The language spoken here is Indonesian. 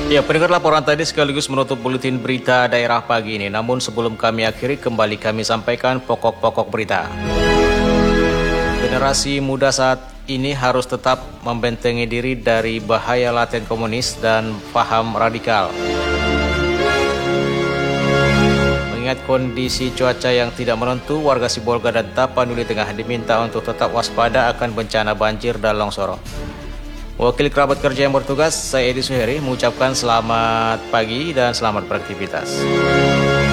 Ya, pendengar laporan tadi sekaligus menutup buletin berita daerah pagi ini. Namun sebelum kami akhiri, kembali kami sampaikan pokok-pokok berita. Generasi muda saat ini harus tetap membentengi diri dari bahaya laten komunis dan paham radikal. Mengingat kondisi cuaca yang tidak menentu, warga Sibolga dan Tapanuli Tengah diminta untuk tetap waspada akan bencana banjir dan longsor. Wakil kerabat kerja yang bertugas, saya Edi Suheri, mengucapkan selamat pagi dan selamat beraktivitas.